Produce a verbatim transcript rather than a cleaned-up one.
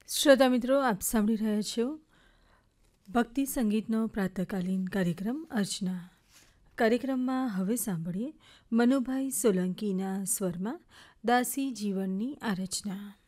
શ્રોતા મિત્રો, આપ સાંભળી રહ્યા છો ભક્તિ સંગીતનો પ્રાતઃકાલીન કાર્યક્રમ અર્ચના. કાર્યક્રમમાં હવે સાંભળીએ મનુભાઈ સોલંકીના સ્વરમાં દાસી જીવનની આ રચના.